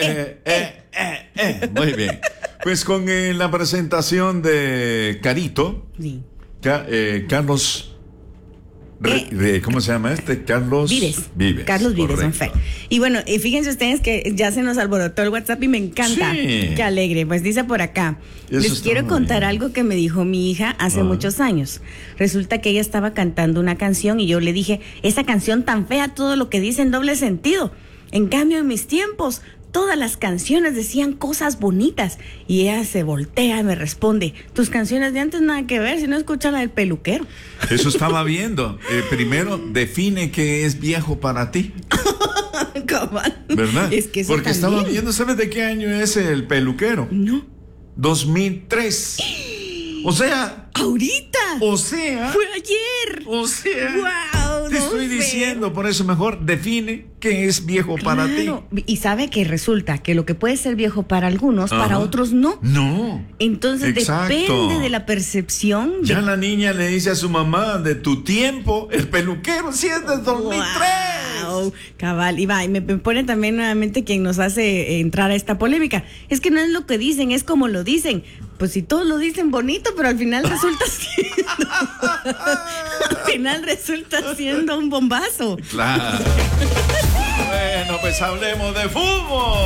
Muy bien. Pues con la presentación de Carito, Sí. Carlos... ¿Cómo se llama este? Carlos Vives. Carlos Vives, don Fer. Y bueno, fíjense ustedes que ya se nos alborotó el WhatsApp y me encanta. Sí. Qué alegre. Pues dice por acá. Eso Les está quiero muy contar bien. algo que me dijo mi hija hace muchos años. Resulta que ella estaba cantando una canción y yo le dije, esa canción tan fea, todo lo que dice en doble sentido. En cambio, en mis tiempos, todas las canciones decían cosas bonitas. Y ella se voltea y me responde, tus canciones de antes nada que ver, si no escucha la del peluquero. Eso estaba viendo. Primero, define qué es viejo para ti, Cabal. ¿verdad? Es que eso Porque también. estaba viendo, ¿sabes de qué año es el peluquero? No. 2003. O sea, Ahorita. Fue ayer. Wow, te don estoy Fer. diciendo, por eso mejor define qué es viejo para ti. Claro. Y sabe que resulta que lo que puede ser viejo para algunos, para Ajá. otros no. No. Entonces Exacto. depende de la percepción. Ya la niña le dice a su mamá, de tu tiempo, el peluquero, si es del 2003. Wow, cabal, y va, y me pone también nuevamente quien nos hace entrar a esta polémica. Es que no es lo que dicen, es como lo dicen. Pues si todos lo dicen bonito, pero al final resulta siendo, al final resulta siendo un bombazo. Claro. Bueno, pues hablemos de fútbol.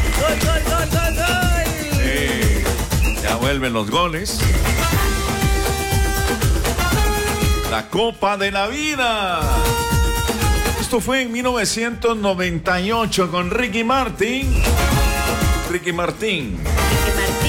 ¡Gol! Sí, ya vuelven los goles. La Copa de la Vida. Esto fue en 1998 con Ricky Martin.